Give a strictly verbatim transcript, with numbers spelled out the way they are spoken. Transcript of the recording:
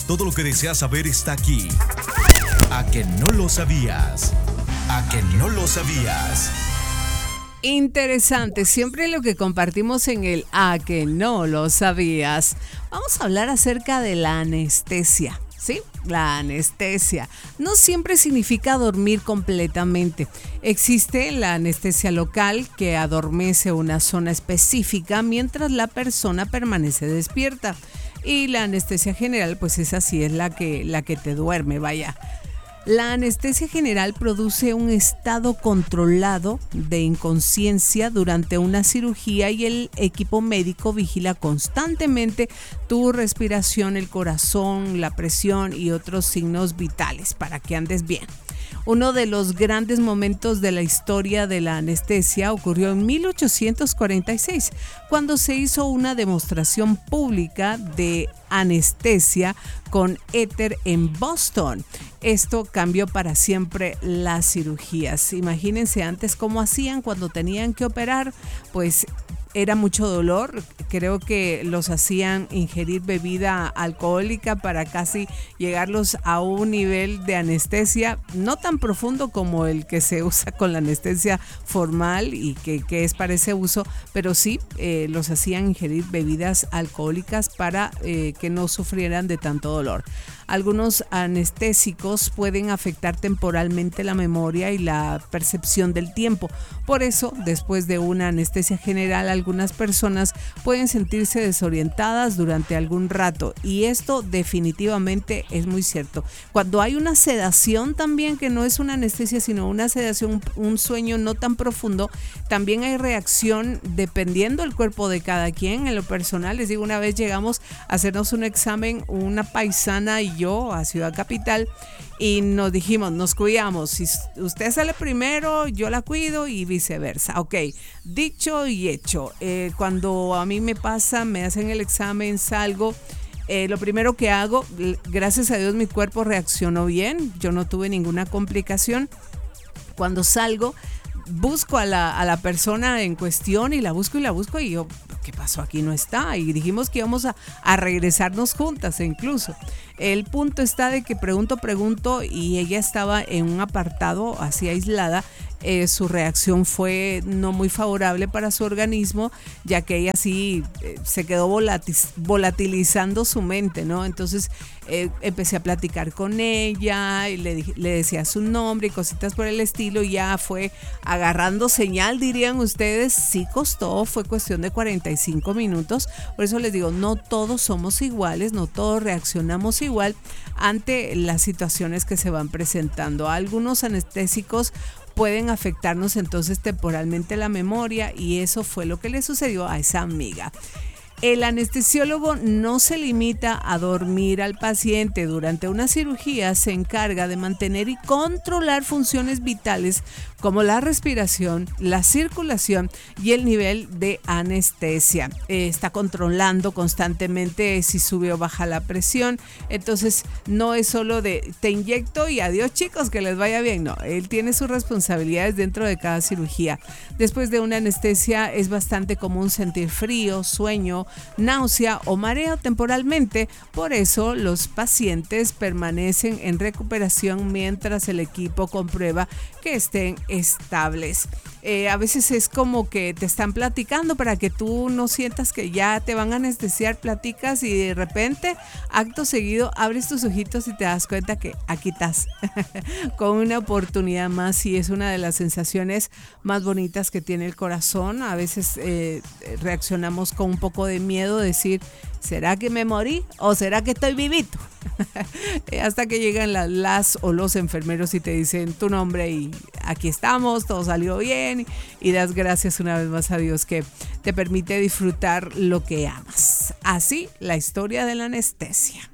Todo lo que deseas saber está aquí. ¿A que no lo sabías? ¿A que no lo sabías? Interesante, siempre lo que compartimos en el A que no lo sabías. Vamos a hablar acerca de la anestesia. Sí, la anestesia no siempre significa dormir completamente. Existe la anestesia local que adormece una zona específica mientras la persona permanece despierta. Y la anestesia general, pues esa sí es la que, la que te duerme, vaya. La anestesia general produce un estado controlado de inconsciencia durante una cirugía y el equipo médico vigila constantemente tu respiración, el corazón, la presión y otros signos vitales para que andes bien. Uno de los grandes momentos de la historia de la anestesia ocurrió en mil ochocientos cuarenta y seis, cuando se hizo una demostración pública de anestesia con éter en Boston. Esto cambió para siempre las cirugías. Imagínense antes cómo hacían cuando tenían que operar, pues era mucho dolor. Creo que los hacían ingerir bebida alcohólica para casi llegarlos a un nivel de anestesia no tan profundo como el que se usa con la anestesia formal y que, que es para ese uso, pero sí eh, los hacían ingerir bebidas alcohólicas para eh, que no sufrieran de tanto dolor. Algunos anestésicos pueden afectar temporalmente la memoria y la percepción del tiempo. Por eso, después de una anestesia general, algunas personas pueden sentirse desorientadas durante algún rato, y esto definitivamente es muy cierto. Cuando hay una sedación también, que no es una anestesia sino una sedación, un sueño no tan profundo, también hay reacción dependiendo del cuerpo de cada quien. En lo personal, les digo, una vez llegamos a hacernos un examen, una paisana y yo a Ciudad Capital, y nos dijimos, nos cuidamos, si usted sale primero, yo la cuido y viceversa. Ok, dicho y hecho. Eh, cuando a mí me pasa, me hacen el examen, salgo, eh, lo primero que hago, gracias a Dios mi cuerpo reaccionó bien, yo no tuve ninguna complicación. Cuando salgo, busco a la, a la persona en cuestión y la busco y la busco y yo, ¿qué pasó? Aquí no está. Y dijimos que íbamos a, a regresarnos juntas incluso. El punto está de que pregunto, pregunto y ella estaba en un apartado así aislada. Eh, su reacción fue no muy favorable para su organismo, ya que ella sí eh, se quedó volatiz- volatilizando su mente, ¿no? Entonces eh, empecé a platicar con ella y le, le decía su nombre y cositas por el estilo, y ya fue agarrando señal, dirían ustedes. Sí costó, fue cuestión de cuarenta y cinco minutos. Por eso les digo, no todos somos iguales, no todos reaccionamos igual ante las situaciones que se van presentando. Algunos anestésicos pueden afectarnos entonces temporalmente la memoria, y eso fue lo que le sucedió a esa amiga. El anestesiólogo no se limita a dormir al paciente. Durante una cirugía se encarga de mantener y controlar funciones vitales como la respiración, la circulación y el nivel de anestesia. Eh, está controlando constantemente si sube o baja la presión. Entonces no es solo de te inyecto y adiós chicos, que les vaya bien. No, él tiene sus responsabilidades dentro de cada cirugía. Después de una anestesia es bastante común sentir frío, sueño, náusea o mareo temporalmente. Por eso los pacientes permanecen en recuperación mientras el equipo comprueba que estén estables. Eh, a veces es como que te están platicando para que tú no sientas que ya te van a anestesiar, platicas y de repente, acto seguido, abres tus ojitos y te das cuenta que aquí estás con una oportunidad más, y es una de las sensaciones más bonitas que tiene el corazón. A veces eh, reaccionamos con un poco de miedo, decir, ¿será que me morí o será que estoy vivito? Hasta que llegan las, las o los enfermeros y te dicen tu nombre y aquí estamos, todo salió bien, y das gracias una vez más a Dios que te permite disfrutar lo que amas. Así la historia de la anestesia.